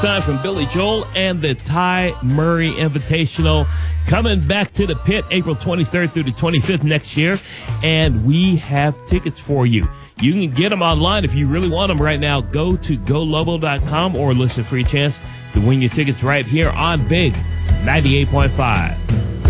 Time from Billy Joel and the Ty Murray Invitational coming back to the pit April 23rd through the 25th next year. And we have tickets for you. You can get them online if you really want them right now. Go to GoLobo.com or listen for your chance to win your tickets right here on Big 98.5.